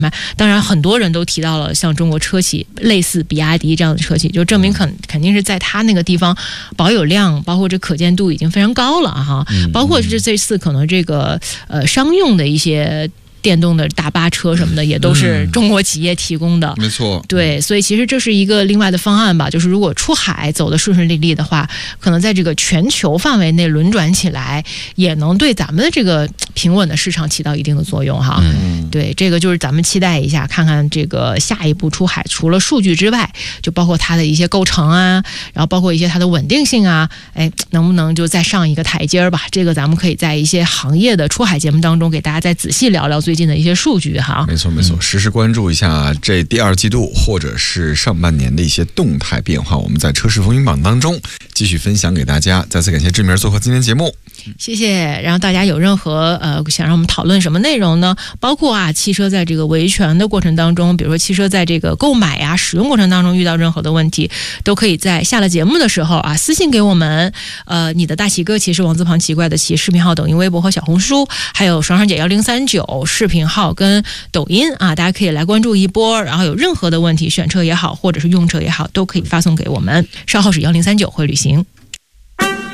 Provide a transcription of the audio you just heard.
当然很多人都提到了像中国车企类似比亚迪这样的车企，就证明肯定是在它那个地方保有量包括这可见度已经非常高了哈。包括是这次可能这个商用的一些电动的大巴车什么的也都是中国企业提供的， 没错。 对，所以其实这是一个另外的方案吧，就是如果出海走得顺顺利利的话，可能在这个全球范围内轮转起来，也能对咱们的这个平稳的市场起到一定的作用哈。对，这个就是咱们期待一下，看看这个下一步出海，除了数据之外，就包括它的一些构成啊，然后包括一些它的稳定性啊，能不能就再上一个台阶吧？这个咱们可以在一些行业的出海节目当中给大家再仔细聊聊最近的一些数据哈。 没错没错，实时关注一下这第二季度或者是上半年的一些动态变化，我们在车市风云榜当中继续分享给大家。再次感谢志明做客今天节目， 谢谢。然后大家有任何想让我们讨论什么内容呢？包括汽车在这个维权的过程当中，比如说汽车在这个购买呀、使用过程当中遇到任何的问题，都可以在下了节目的时候私信给我们。你的大奇哥骑是王字旁奇怪的骑，视频号、抖音、微博和小红书，还有双姐1039视频号跟抖音大家可以来关注一波。然后有任何的问题，选车也好，或者是用车也好，都可以发送给我们。稍后是1039会旅行。